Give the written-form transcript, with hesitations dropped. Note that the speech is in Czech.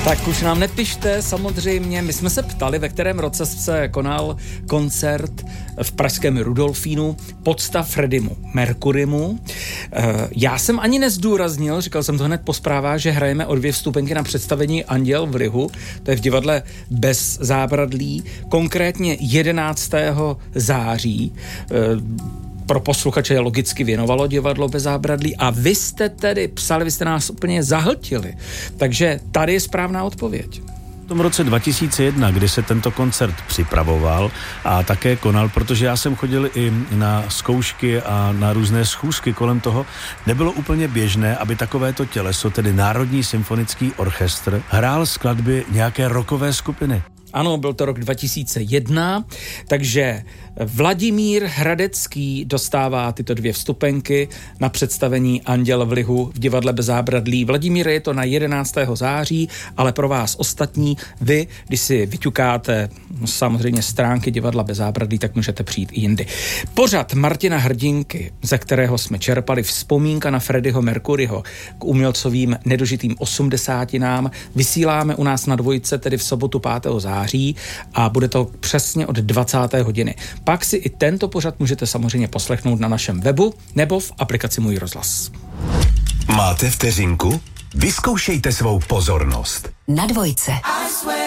Tak už nám nepište, samozřejmě. My jsme se ptali, ve kterém roce se konal koncert v pražském Rudolfínu podsta Freddemu Mercurymu. Já jsem ani nezdůraznil, říkal jsem to hned po zprávách, že hrajeme o 2 vstupenky na představení Anděl v lihu. To je v divadle Bez zábradlí, konkrétně 11. září. Pro posluchače je logicky věnovalo divadlo Bez zábradlí a vy jste tedy psali, vy jste nás úplně zahltili. Takže tady je správná odpověď. V tom roce 2001, kdy se tento koncert připravoval a také konal, protože já jsem chodil i na zkoušky a na různé schůzky kolem toho, nebylo úplně běžné, aby takovéto těleso, tedy Národní symfonický orchestr, hrál skladby nějaké rockové skupiny. Ano, byl to rok 2001, takže Vladimír Hradecký dostává tyto 2 vstupenky na představení Anděl v lihu v divadle Bez zábradlí. Vladimír, je to na 11. září, ale pro vás ostatní, vy, když si vyťukáte samozřejmě stránky divadla Bez zábradlí, tak můžete přijít i jindy. Pořad Martina Hrdinky, ze kterého jsme čerpali vzpomínka na Freddieho Mercuryho k umělcovým nedožitým 80, vysíláme u nás na Dvojce, tedy v sobotu 5. září a bude to přesně od 20. hodiny. Pak si i tento pořad můžete samozřejmě poslechnout na našem webu nebo v aplikaci Můj rozhlas. Máte vteřinku? Vyzkoušejte svou pozornost. Na Dvojce.